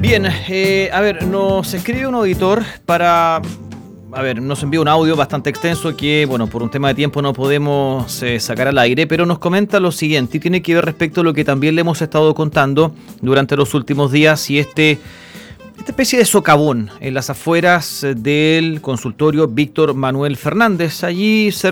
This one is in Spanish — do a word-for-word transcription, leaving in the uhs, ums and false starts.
Bien, eh, a ver, nos escribe un auditor para... A ver, nos envía un audio bastante extenso que, bueno, por un tema de tiempo no podemos eh, sacar al aire, pero nos comenta lo siguiente y tiene que ver respecto a lo que también le hemos estado contando durante los últimos días y este... Esta especie de socavón en las afueras del consultorio Víctor Manuel Fernández, allí cerca